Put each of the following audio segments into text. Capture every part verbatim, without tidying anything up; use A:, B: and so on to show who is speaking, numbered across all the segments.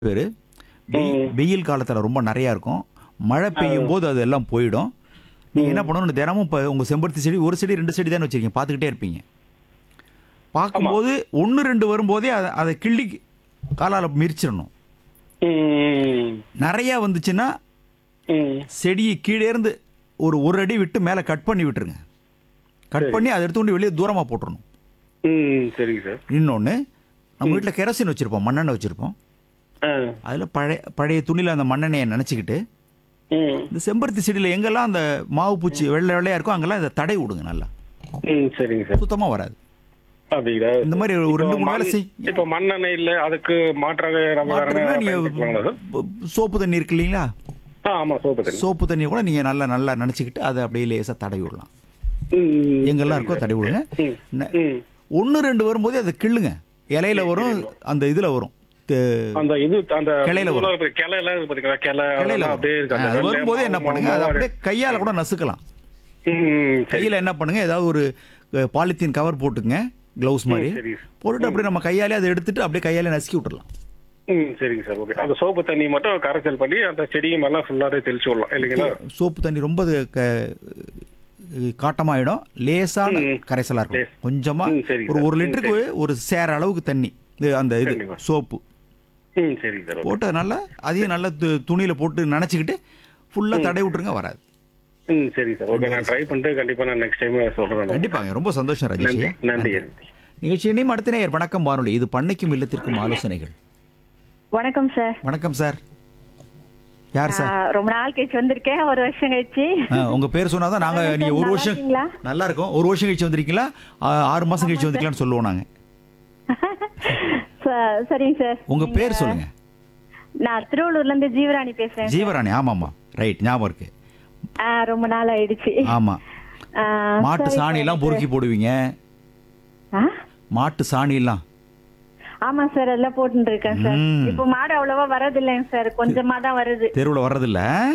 A: பேரு. வெய்
B: ம்.
A: வெயில் காலத்துல ரொம்ப நெறையா இருக்கும். மழை
B: ஆ.
A: பெய்யும்போது அது எல்லாம் போயிடும். நீங்க என்ன
B: ம்.
A: பண்ணணும், தினமும் இப்ப உங்க செம்பருத்தி செடி ஒரு செடி, ரெண்டு செடி தானே வச்சிருக்கீங்க. பார்த்துக்கிட்டே இருப்பீங்க.
B: ஆமா.
A: பார்க்கும்போது ஒன்று, ரெண்டு வரும்போதே அத அத கிள்ளி காலால மிதிச்சிரணும்.
B: ம்.
A: நெறையா வந்துச்சுன்னா,
B: ம்.
A: செடிய கீழே இருந்து ஒரு 1 அடி விட்டு மேல கட் பண்ணி விட்டுருங்க. கட்
B: சரி.
A: பண்ணி அத எடுத்து கொண்டு வெளிய தூரமா போட்டுறணும்.
B: ம். சரிங்க சார்.
A: இன்னொன்னு, நம்ம
B: ம்.
A: வீட்ல கெரோசின் வச்சிருப்போம். மண்ணெண்ணெய் வச்சிருப்போம்.
B: ஆ.
A: அதுல பழைய பழைய துணியில அந்த மண்ணெண்ணெய நனைச்சுக்கிட்டு,
B: ம்.
A: இந்த செம்பருத்தி செடியில எங்கெல்லாம் அந்த மாவு பூச்சி வெள்ளை வெள்ளையா இருக்கோ, அங்கெல்லாம் இத தடவி விடுங்க நல்லா.
B: ம். சரிங்க சார்.
A: சுத்தமா வராது.
B: அப்படிங்களா?
A: இந்த மாதிரி ஒரு
B: இப்போ
A: ரெண்டு, மூணு வேளை
B: மண்
A: செய்
B: இப்போ மண்ணெண்ணெய் இல்ல, அதுக்கு மாற்றாக நம்ம வேற
A: மாற்றுனா
B: என்ன
A: நீங்க
B: பயன்படுத்தலாங்களா சார்?
A: ப- சோப்பு தண்ணி இருக்கு இல்லைங்களா?
B: ஆ, ஆமா, சோப்பு தண்ணி.
A: சோப்பு தண்ணியை கூட நீங்க நல்லா நல்லா நனைச்சுக்கிட்டு அதை அப்படியே லேசா தடவி விடலாம்.
B: ம்.
A: எங்கெல்லாம்
B: சரிங்க
A: இருக்கோ
B: சார்.
A: தடவி விடுங்க.
B: ம்.
A: ந-
B: ம்.
A: ஒண்ணு ரெண்டு வரும்போதே அதை கிள்ளுங்க. இலையில வரும், அந்த இதுல வரும். தெ-
B: அந்த இது அந்த
A: கிளையில வரும்.
B: இருக்கு, கிளையில இருக்கு பாத்தீங்களா? கிளை
A: கிளையில
B: அதெல்லாம்
A: வரும்.
B: அப்படியே இருக்கு.
A: ஆ,
B: அந்த
A: அது
B: வெள்ளை
A: வரும்போதே என்ன
B: மாவு
A: பண்ணுங்க, அதை
B: மாவு
A: அப்படியே கையால கூட நசுக்கலாம்.
B: ம். சரி.
A: கையில என்ன பண்ணுங்க, ஏதாவது ஒரு பாலித்தீன் கவர் போட்டுங்க, கிளவுஸ் மாதிரி
B: ம், சரி.
A: போட்டுட்டு அப்படியே நம்ம கையாலே அதை எடுத்துட்டு அப்படியே கையாலே நசுக்கி விட்டுறலாம்.
B: ம். சரிங்க சார். ஓகே. அந்த சோப்பு தண்ணி மட்டும் கரைசல் பண்ணி அந்த செடியும் எல்லாம் ஃபுல்லாவே தெளிச்சு விடலாம் இல்லைங்களா?
A: சோப்பு தண்ணி ரொம்ப அது க- காட்டமாயிடும். லேசான
B: ம்.
A: கரைசலா இருக்கும்.
B: லேஸ்.
A: கொஞ்சமா
B: ம், சரிங்க
A: ஒரு
B: சார்.
A: ஒரு
B: ம்,
A: லிட்டருக்கு ஒரு சேர அளவுக்கு தண்ணி, இது அந்த இது
B: கண்டிப்பா.
A: சோப்பு
B: ம். சரிங்க சார். ஓகே.
A: போட்டு நல்லா அதையும் நல்லா து- துணியில போட்டு நனைச்சிக்கிட்டு ஃபுல்லா தடவி விட்டுருங்க, வராது.
B: ம். சரிங்க சார். ஓகே. நான் ட்ரை பண்ணிட்டு கண்டிப்பா நான் நெக்ஸ்ட் டைம் சொல்றேன்.
A: கண்டிப்பாங்க. ரொம்ப சந்தோஷம்
B: நன்றி.
A: ராஜேஷ்.
B: நன்றி.
A: நிகழ்ச்சியினையும் அடுத்த நேயர் வணக்கம் வானொலி. இது பண்ணைக்கும் இல்லத்திற்கும் ஆலோசனைகள்.
C: வணக்கம் சார்.
A: வணக்கம் சார். யார் சார்?
C: ஆ, ரொம்ப நாள் கழிச்சு வந்திருக்கேன், ஒரு வருஷம் கழிச்சு.
A: ஆ, உங்க பேர் சொன்னாதான் நாங்க
C: வணக்கம்
A: நீங்க
C: சார்,
A: ஒரு
C: நல்லா
A: வருஷம்
C: இருக்கீங்களா?
A: நல்லா இருக்கும், ஒரு வருஷம் கழிச்சு வந்திருக்கீங்களா, ஆ, ஆறு மாசம் கழிச்சு வந்திருக்கீங்களான்னு சொல்லுவோம் நாங்க.
C: ச- சரிங்க சார்.
A: உங்க
C: நீங்க-
A: பேர் சொல்லுங்க.
C: நான் திருவள்ளூர்ல இருந்து ஜீவராணி பேசுறேன் சார்.
A: ஜீவராணி. ஆமாமா, ரைட், ஞாபகம் இருக்கு.
C: ஆ, ரொம்ப நாள் ஆயிடுச்சு.
A: ஆமா.
C: ஆ,
A: மாட்டு
C: சரி
A: சாணி
C: சார்.
A: எல்லாம் பொறுக்கி போடுவீங்க.
C: ஆ?
A: மாட்டு சாணி எல்லாம்.
C: ஆமா சார், எல்லாம் போட்டுட்டு இருக்கேன் சார்.
A: ம்.
C: இப்போ மாடு அவ்வளவா வரது இல்லைங்க சார், கொஞ்சமா தான் வருது.
A: தெருவுல வர்றதில்ல.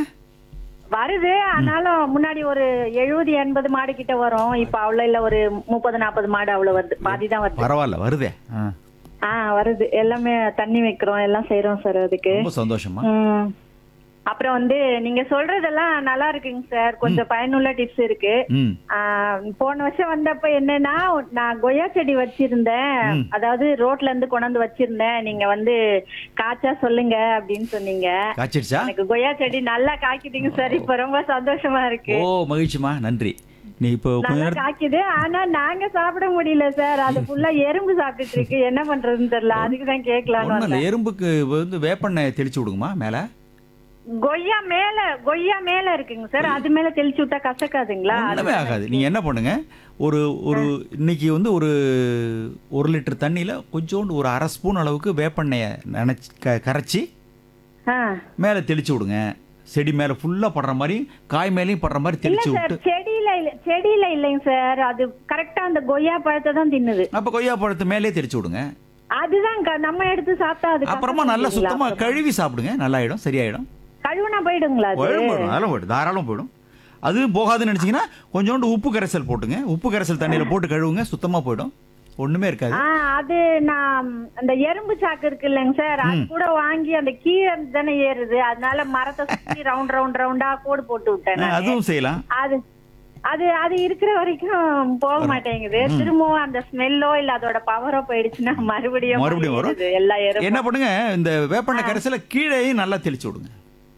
C: வருது, ஆனாலும் முன்னாடி ஒரு எழுபது எண்பது மாடு கிட்ட வரும். இப்ப அவ்வளவு இல்ல, ஒரு முப்பது நாற்பது மாடு அவ்வளவு வருது, பாதி தான் வருது.
A: பரவாயில்ல, வருதே. ஆ,
C: ஆ, வருது. எல்லாமே தண்ணி வைக்கிறோம், எல்லாம் செய்யறோம் சார் அதுக்கு.
A: ரொம்ப சந்தோஷமா.
C: ம். அப்புறம் வந்து நீங்க சொல்றதெல்லாம் நல்லா இருக்குங்க சார், கொஞ்சம் பயனுள்ள டிப்ஸ் இருக்கு.
A: ம்.
C: ஆ, போன வருஷம் வந்தப்ப என்னன்னா, நான் கொய்யா செடி வச்சிருந்தேன்.
A: ம்.
C: அதாவது ரோட்ல இருந்து கொண்டாந்து வச்சிருந்தேன். நீங்க வந்து காய்ச்சா சொல்லுங்க அப்படின்னு சொன்னீங்க.
A: காய்ச்சிடுச்சா?
C: எனக்கு கொய்யா செடி நல்லா காய்க்குதுங்க சார், இப்ப ரொம்ப சந்தோஷமா இருக்கு.
A: ஓ, மகிழ்ச்சிமா, நன்றி. நீ இப்போ கொஞ்ச
C: நல்லா
A: நேரம்
C: காய்க்குது, ஆனா நாங்க சாப்பிட முடியல சார், அது ஃபுல்லா எறும்பு சாப்பிட்டுட்டு இருக்கு. என்ன பண்றதுன்னு தெரியல, அதுக்கு தான் கேட்கலான்னு
A: ஒண்ணும் இல்ல,
C: வந்தேன்.
A: எறும்புக்கு வந்து வேப்பெண்ணெய் தெளிச்சு விடுங்கம்மா மேல.
C: கொய்யா மேல கொய்யா மேல இருக்குங்க சார், அது மேல தெளிச்சு விட்டா கசக்காதுங்களா?
A: ஒண்ணுமே ஆகாது. நீங்க என்ன பண்ணுங்க, ஒரு ஒரு இன்னைக்கு வந்து ஒரு ஒரு லிட்டர் தண்ணியில கொஞ்சோண்டு ஒரு அரை ஸ்பூன் அளவுக்கு வேப்பெண்ணெயை நினைச்சு க- கரைச்சி
C: ஆ.
A: மேல தெளிச்சு விடுங்க. செடி மேல ஃபுல்லா படுற மாதிரி, காய் மேலேயும் படுற மாதிரி
C: இல்ல
A: தெளிச்சு
C: சார்,
A: விட்டு,
C: செடியில இல்ல, செடியில இல்லைங்க சார், அது கரெக்டா அந்த கொய்யா பழத்தை தான் தின்னுது.
A: அப்ப கொய்யா பழத்து மேலே தெளிச்சு விடுங்க.
C: அதுதான் க- நம்ம எடுத்து சாப்பிட்டா அது
A: அப்புறமா நல்லா
C: கசக்குங்களா?
A: சுத்தமா கழுவி சாப்பிடுங்க, நல்லாயிடும், சரியாயிடும்.
C: கழுவுனா போயிடுங்களா அது?
A: போயிடும் போயிடும், அதெல்லாம் போயிடும், தாராளம் போயிடும். அது போகாதுன்னு நினைச்சீங்கன்னா கொஞ்சோண்டு உப்பு கரைசல் போட்டுங்க. உப்பு கரைசல் தண்ணியில போட்டு கழுவுங்க, சுத்தமா போயிடும், ஒண்ணுமே இருக்காது.
C: ஆ, அது நான் அந்த எறும்பு சாக்கு இருக்கு இல்லைங்க சார், அது கூட வாங்கி அந்த கீழே தானே ஏறுது, அதனால மரத்தை சுத்தி ரவுண்ட் ரவுண்ட் ரவுண்டா கோடு போட்டு விட்டேன்
A: ஆ,
C: நானு.
A: அதுவும் செய்யலாம்.
C: அது அது அது இருக்கிற வரைக்கும் போக மாட்டேங்குது. திரும்பவும் அந்த ஸ்மெல்லோ இல்ல அதோட பவரோ போயிடுச்சுன்னா மறுபடியும்
A: மறுபடியும் வரும்.
C: ஏறுது எல்லா எறும்பும்.
A: என்ன பண்ணுங்க, இந்த வேப்பெண்ணெய் கரைசல கீழேயும் நல்லா தெளிச்சு விடுங்க.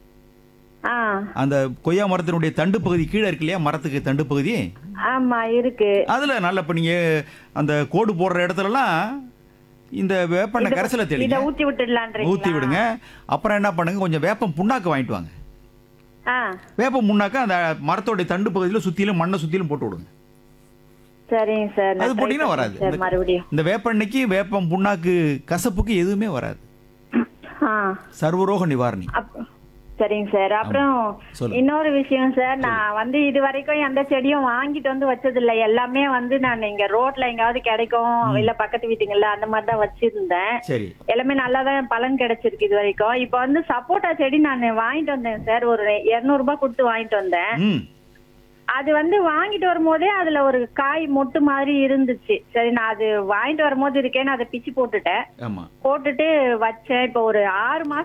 C: ஆ,
A: அந்த கொய்யா மரத்தினுடைய தண்டு பகுதி கீழே இருக்கு இல்லையா, மரத்துக்கு தண்டு பகுதி,
C: ஆமா இருக்கு.
A: அதுல நல்ல இப்ப நீங்க அந்த கோடு போடுற இடத்துலலாம் இந்த வேப்பெண்ணெய் கரைசலை
C: இத
A: தெளிங்க,
C: ஊத்தி விட்டுடலான்றீங்களா?
A: ஊத்தி விடுங்க. அப்புறம் என்ன பண்ணுங்க, கொஞ்சம் வேப்பம் புண்ணாக்கு வாங்கிட்டு வாங்க.
C: ஆ,
A: வேப்பம் புண்ணாக்க அந்த மரத்தோட தண்டு பகுதியில சுத்திலும் மண்ணை சுத்திலும் போட்டு விடுங்க.
C: சரிங்க சார், நான்
A: அது
C: try
A: போட்டீங்கன்னா
C: பண்றேன்
A: வராது.
C: சார்
A: இந்த-
C: மறுபடியும்.
A: இந்த வேப்பெண்ணெய்க்கு வேப்பம் புண்ணாக்கு கசப்புக்கு எதுவுமே வராது.
C: ஆ,
A: சர்வரோக நிவாரணி.
C: அப்- சரிங்க சார். அப்புறம்
A: சொல்லுங்க.
C: இன்னொரு விஷயம் சார், நான் வந்து இது வரைக்கும் எந்த செடியும் வாங்கிட்டு வந்து வச்சது இல்ல. எல்லாமே வந்து நான் இங்க ரோட்ல எங்காவது கிடைக்கும் இல்ல பக்கத்து வீட்டுங்கள்ல அந்த மாதிரி தான் வச்சிருந்தேன்.
A: சரி.
C: எல்லாமே நல்லா தான் பலன் கிடைச்சிருக்கு இது வரைக்கும். இப்ப வந்து சப்போட்டா செடி நான் வாங்கிட்டு வந்தேன் சார், ஒரு இருநூறு ரூபாய் கொடுத்து வாங்கிட்டு வந்தேன்.
A: ம்.
C: அது வந்து வாங்கிட்டு வரும்போதே அதுல ஒரு காய் மொட்டு மாதிரி இருந்துச்சு. சரி, நான் அது வாங்கிட்டு வரும்போது இருக்கேன்னு அதை பிச்சு போட்டுட்டேன்.
A: ஆமா.
C: போட்டுட்டு வச்சேன். இப்ப ஒரு ஆறு மாசம்